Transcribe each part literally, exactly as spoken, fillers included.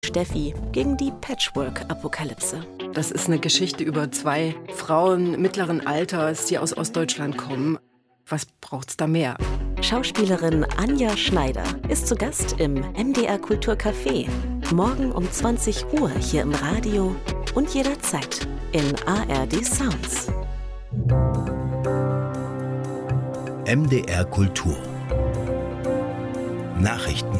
Steffi gegen die Patchwork-Apokalypse. Das ist eine Geschichte über zwei Frauen mittleren Alters, die aus Ostdeutschland kommen. Was braucht's da mehr? Schauspielerin Anja Schneider ist zu Gast im M D R Kulturcafé. Morgen um zwanzig Uhr hier im Radio und jederzeit in A R D Sounds. M D R Kultur Nachrichten.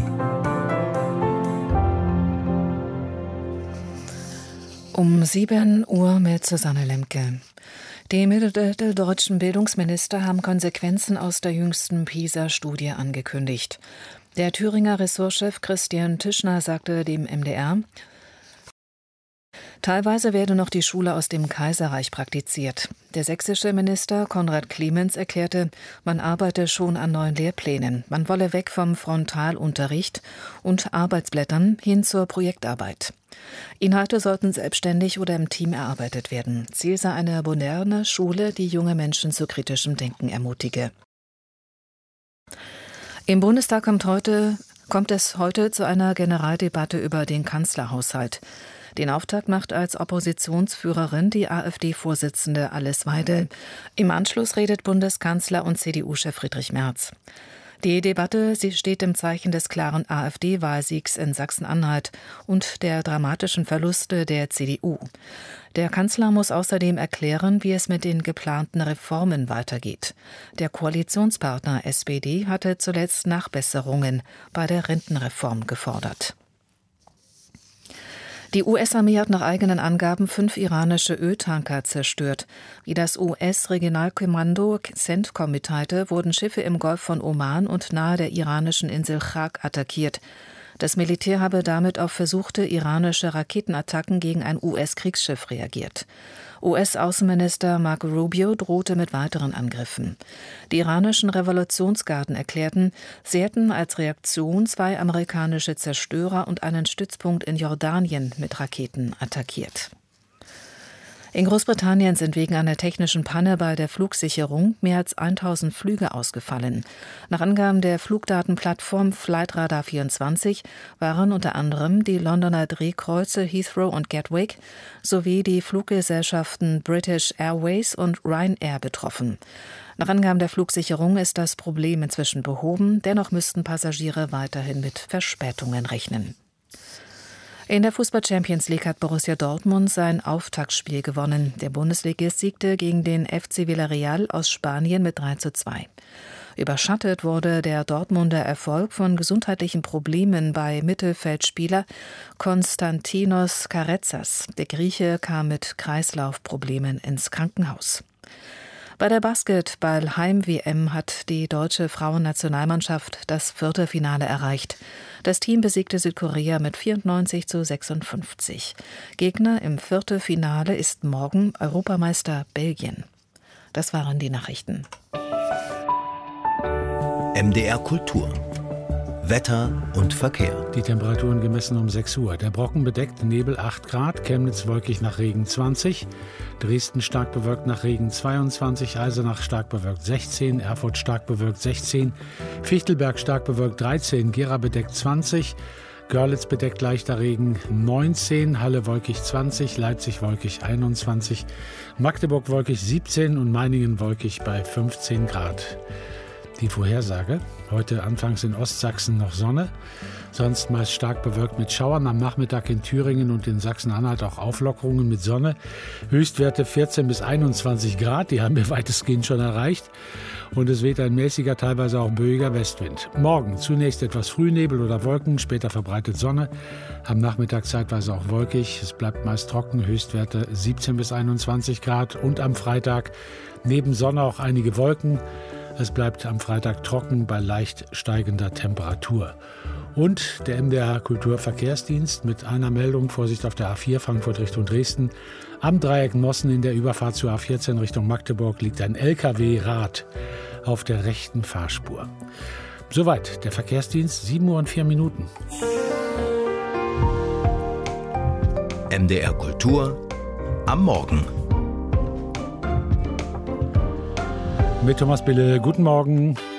Um sieben Uhr mit Susanne Lemke. Die mitteldeutschen Bildungsminister haben Konsequenzen aus der jüngsten PISA-Studie angekündigt. Der Thüringer Ressortchef Christian Tischner sagte dem M D R, teilweise werde noch die Schule aus dem Kaiserreich praktiziert. Der sächsische Minister Konrad Clemens erklärte, man arbeite schon an neuen Lehrplänen. Man wolle weg vom Frontalunterricht und Arbeitsblättern hin zur Projektarbeit. Inhalte sollten selbstständig oder im Team erarbeitet werden. Ziel sei eine moderne Schule, die junge Menschen zu kritischem Denken ermutige. Im Bundestag kommt, heute, kommt es heute zu einer Generaldebatte über den Kanzlerhaushalt. Den Auftakt macht als Oppositionsführerin die AfD-Vorsitzende Alice Weidel. Im Anschluss redet Bundeskanzler und C D U-Chef Friedrich Merz. Die Debatte sie steht im Zeichen des klaren AfD-Wahlsiegs in Sachsen-Anhalt und der dramatischen Verluste der C D U. Der Kanzler muss außerdem erklären, wie es mit den geplanten Reformen weitergeht. Der Koalitionspartner S P D hatte zuletzt Nachbesserungen bei der Rentenreform gefordert. Die U S-Armee hat nach eigenen Angaben fünf iranische Öltanker zerstört. Wie das U S-Regionalkommando CENTCOM mitteilte, wurden Schiffe im Golf von Oman und nahe der iranischen Insel Chag attackiert. Das Militär habe damit auf versuchte iranische Raketenattacken gegen ein U S-Kriegsschiff reagiert. U S-Außenminister Marco Rubio drohte mit weiteren Angriffen. Die iranischen Revolutionsgarden erklärten, sie hätten als Reaktion zwei amerikanische Zerstörer und einen Stützpunkt in Jordanien mit Raketen attackiert. In Großbritannien sind wegen einer technischen Panne bei der Flugsicherung mehr als tausend Flüge ausgefallen. Nach Angaben der Flugdatenplattform Flightradar vierundzwanzig waren unter anderem die Londoner Drehkreuze Heathrow und Gatwick sowie die Fluggesellschaften British Airways und Ryanair betroffen. Nach Angaben der Flugsicherung ist das Problem inzwischen behoben, dennoch müssten Passagiere weiterhin mit Verspätungen rechnen. In der Fußball-Champions League hat Borussia Dortmund sein Auftaktspiel gewonnen. Der Bundesligist siegte gegen den F C Villarreal aus Spanien mit drei zu zwei. Überschattet wurde der Dortmunder Erfolg von gesundheitlichen Problemen bei Mittelfeldspieler Konstantinos Karezas. Der Grieche kam mit Kreislaufproblemen ins Krankenhaus. Bei der Basketball-Heim-W M hat die deutsche Frauennationalmannschaft das Viertelfinale erreicht. Das Team besiegte Südkorea mit vierundneunzig zu sechsundfünfzig. Gegner im Viertelfinale ist morgen Europameister Belgien. Das waren die Nachrichten. M D R Kultur. Wetter und Verkehr. Die Temperaturen gemessen um sechs Uhr. Der Brocken bedeckt, Nebel acht Grad, Chemnitz wolkig nach Regen zwanzig, Dresden stark bewölkt nach Regen zweiundzwanzig, Eisenach stark bewölkt sechzehn, Erfurt stark bewölkt sechzehn, Fichtelberg stark bewölkt dreizehn, Gera bedeckt zwanzig, Görlitz bedeckt leichter Regen neunzehn, Halle wolkig zwanzig, Leipzig wolkig einundzwanzig, Magdeburg wolkig siebzehn und Meiningen wolkig bei fünfzehn Grad. Die Vorhersage: Heute anfangs in Ostsachsen noch Sonne, sonst meist stark bewölkt mit Schauern. Am Nachmittag in Thüringen und in Sachsen-Anhalt auch Auflockerungen mit Sonne. Höchstwerte vierzehn bis einundzwanzig Grad, die haben wir weitestgehend schon erreicht. Und es weht ein mäßiger, teilweise auch böiger Westwind. Morgen zunächst etwas Frühnebel oder Wolken, später verbreitet Sonne. Am Nachmittag zeitweise auch wolkig. Es bleibt meist trocken, Höchstwerte siebzehn bis einundzwanzig Grad. Und am Freitag neben Sonne auch einige Wolken. Es bleibt am Freitag trocken bei leicht steigender Temperatur. Und der M D R Kulturverkehrsdienst mit einer Meldung: Vorsicht auf der A vier Frankfurt Richtung Dresden. Am Dreieck Mossen in der Überfahrt zur A vierzehn Richtung Magdeburg liegt ein L K W-Rad auf der rechten Fahrspur. Soweit der Verkehrsdienst, sieben Uhr und vier Minuten. M D R Kultur am Morgen. Mit Thomas Bille, guten Morgen.